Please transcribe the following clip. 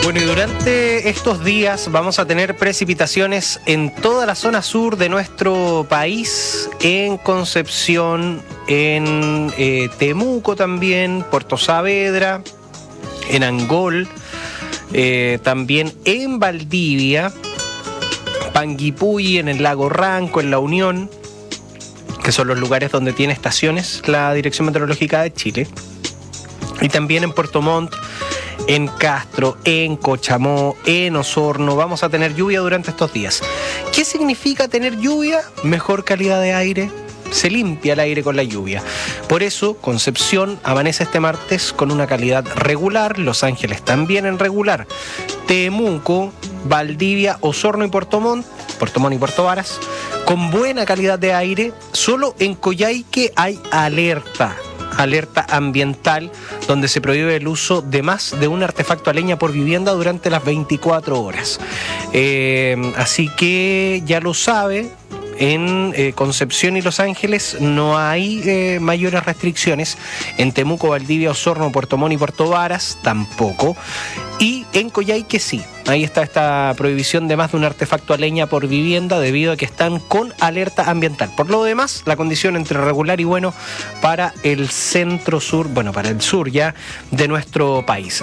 Bueno, y durante estos días vamos a tener precipitaciones en toda la zona sur de nuestro país, en Concepción, en Temuco también, Puerto Saavedra, en Angol, también en Valdivia, Panguipulli, en el lago Ranco, en La Unión, que son los lugares donde tiene estaciones la Dirección Meteorológica de Chile, y también en Puerto Montt, en Castro, en Cochamó, en Osorno. Vamos a tener lluvia durante estos días. ¿Qué significa tener lluvia? Mejor calidad de aire. Se limpia el aire con la lluvia. Por eso, Concepción amanece este martes con una calidad regular. Los Ángeles también en regular. Temuco, Valdivia, Osorno y Puerto Montt y Puerto Varas, con buena calidad de aire. Solo en Coyhaique hay alerta ambiental, donde se prohíbe el uso de más de un artefacto a leña por vivienda durante las 24 horas. Así que ya lo sabe, en Concepción y Los Ángeles no hay mayores restricciones. En Temuco, Valdivia, Osorno, Puerto Montt y Puerto Varas tampoco. Y en Coyhaique sí, ahí está esta prohibición de más de un artefacto a leña por vivienda debido a que están con alerta ambiental. Por lo demás, la condición entre regular y bueno para el centro-sur, bueno, para el sur ya de nuestro país.